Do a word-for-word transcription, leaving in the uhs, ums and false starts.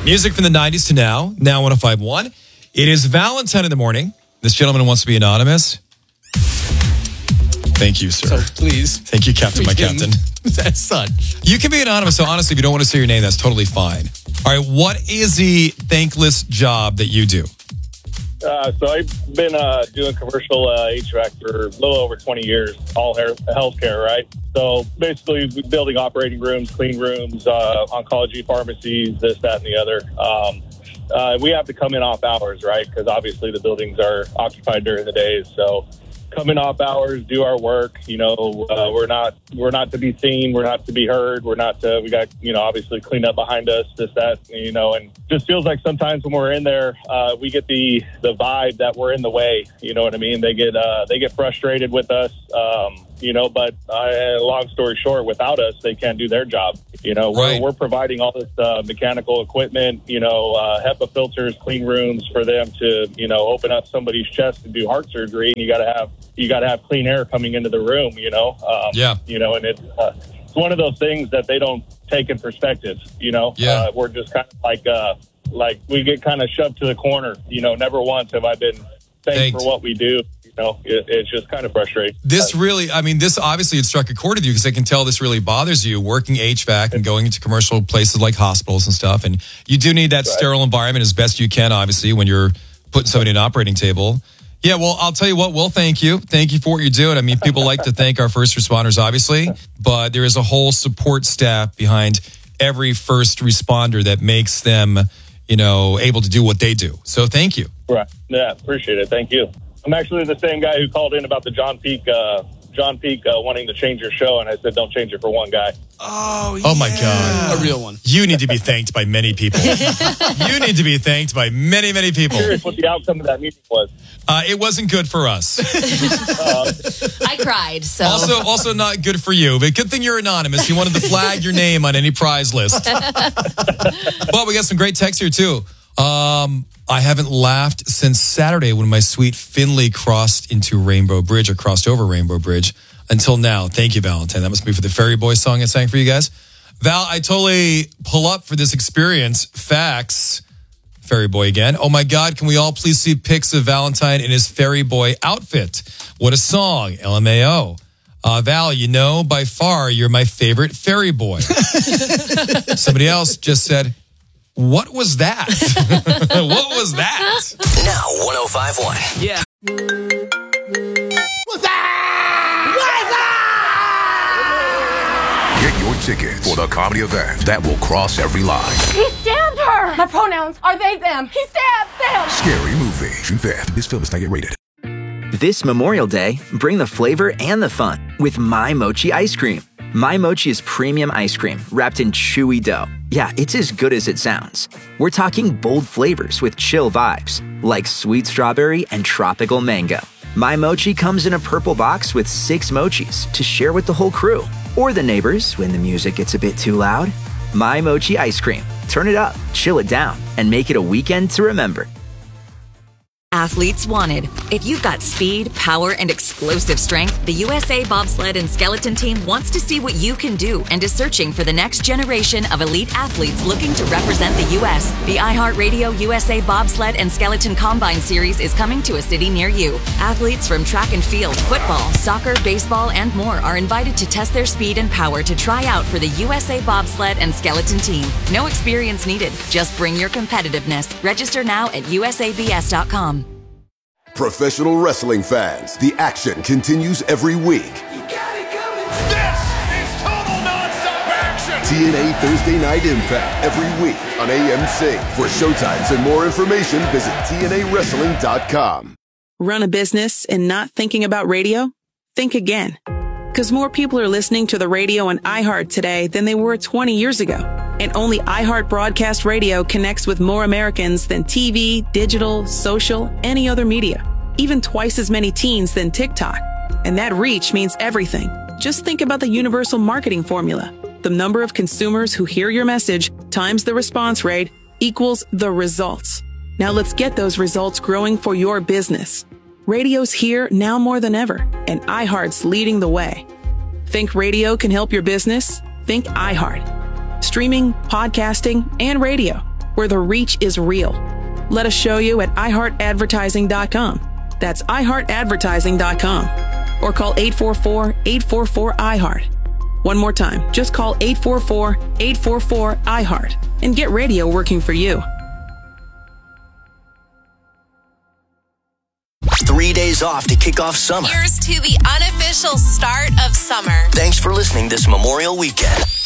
Music from the nineties to now, now one oh five point one. It is Valentine in the morning. This gentleman wants to be anonymous. Thank you, sir. So please. Thank you, Captain, my captain. That's such. You can be anonymous, so honestly, if you don't want to say your name, that's totally fine. All right, what is the thankless job that you do? Uh, so I've been uh, doing commercial uh, H V A C for a little over twenty years, all hair, healthcare, right? So basically building operating rooms, clean rooms, uh, oncology pharmacies, this, that, and the other. Um, uh, we have to come in off hours, right? Because obviously the buildings are occupied during the days. So come in off hours, do our work. You know, uh, we're not we're not to be seen. We're not to be heard. We're not to, we got, you know, obviously clean up behind us, this, that, you know, and just feels like sometimes when we're in there, uh, we get the, the vibe that we're in the way. You know what I mean? They get, uh, they get frustrated with us, um, you know, but uh, long story short, without us, they can't do their job. You know, Right. we're, we're providing all this uh, mechanical equipment, you know, uh, HEPA filters, clean rooms for them to, you know, open up somebody's chest and do heart surgery. And you got to have, you got to have clean air coming into the room, you know? Um, Yeah. You know, and it's, uh, it's one of those things that they don't take in perspective, you know? Yeah. Uh, we're just kind of like, uh, like we get kind of shoved to the corner, you know, never once have I been thanked, Thanked. for what we do. You know, it, it's just kind of frustrating. This really, I mean, this obviously it struck a chord with you because I can tell this really bothers you working H V A C and going into commercial places like hospitals and stuff. And you do need that Right. sterile environment as best you can, obviously, when you're putting somebody in an operating table. Yeah, well, I'll tell you what, we'll thank you. Thank you for what you're doing. I mean, people like to thank our first responders, obviously, but there is a whole support staff behind every first responder that makes them, you know, able to do what they do. So thank you. Right. Yeah, appreciate it. Thank you. I'm actually the same guy who called in about the John Peak, uh, John Peak uh, wanting to change your show, and I said, don't change it for one guy. Oh, Oh, my God. A real one. You need to be thanked by many people. You need to be thanked by many, many people. I'm curious what the outcome of that meeting was. Uh, it wasn't good for us. I cried, so. Also, also not good for you. But good thing you're anonymous. You wanted to flag your name on any prize list. Well, we got some great texts here too. Um, I haven't laughed since Saturday when my sweet Finley crossed into Rainbow Bridge or crossed over Rainbow Bridge. Until now, thank you, Valentine. That must be for the Ferry Boy song I sang for you guys. Val, I totally pull up for this experience. Facts. Ferry Boy again. Oh my God, can we all please see pics of Valentine in his Ferry Boy outfit? What a song. L M A O. Uh, Val, you know, by far, you're my favorite Ferry Boy. Somebody else just said, what was that? What was that? Now one oh five point one. Yeah. What's that? Get your tickets for the comedy event that will cross every line. He stabbed her! My pronouns are they, them. He stabbed them! Scary Movie. June fifth. This film is not yet rated. This Memorial Day, bring the flavor and the fun with My Mochi ice cream. My Mochi is premium ice cream wrapped in chewy dough. Yeah, it's as good as it sounds. We're talking bold flavors with chill vibes, like sweet strawberry and tropical mango. My Mochi comes in a purple box with six mochis to share with the whole crew. Or the neighbors when the music gets a bit too loud. My Mochi ice cream. Turn it up, chill it down, and make it a weekend to remember. Athletes wanted. If you've got speed, power, and explosive strength, the U S A Bobsled and Skeleton Team wants to see what you can do and is searching for the next generation of elite athletes looking to represent the U S The iHeartRadio U S A Bobsled and Skeleton Combine Series is coming to a city near you. Athletes from track and field, football, soccer, baseball, and more are invited to test their speed and power to try out for the U S A Bobsled and Skeleton Team. No experience needed. Just bring your competitiveness. Register now at U S A B S dot com. Professional wrestling fans, the action continues every week. You got it coming. This is total nonstop action. T N A Thursday Night Impact every week on A M C. For showtimes and more information, visit T N A wrestling dot com. Run a business and not thinking about radio? Think again. Because more people are listening to the radio on iHeart today than they were twenty years ago. And only iHeart Broadcast Radio connects with more Americans than T V, digital, social, any other media. Even twice as many teens than TikTok. And that reach means everything. Just think about the universal marketing formula. The number of consumers who hear your message times the response rate equals the results. Now let's get those results growing for your business. Radio's here now more than ever, and iHeart's leading the way. Think radio can help your business? Think iHeart. Streaming, podcasting, and radio. where the reach is real. Let us show you at i heart advertising dot com. That's i heart advertising dot com. Or call eight four four, eight four four, I heart. One more time, just call eight four four, eight four four, I heart and get radio working for you. Three days off to kick off summer. Here's to the unofficial start of summer. Thanks for listening this Memorial Weekend.